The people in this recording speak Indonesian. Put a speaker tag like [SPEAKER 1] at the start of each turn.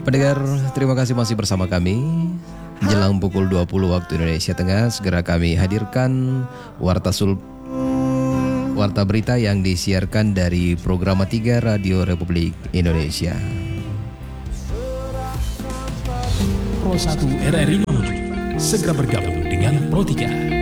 [SPEAKER 1] Pendengar, terima kasih masih bersama kami. Jelang pukul 20 waktu Indonesia Tengah, segera kami hadirkan Warta Berita yang disiarkan dari Program 3 Radio Republik Indonesia.
[SPEAKER 2] Pro 1 RRI Mamuju segera bergabung dengan Pro 3.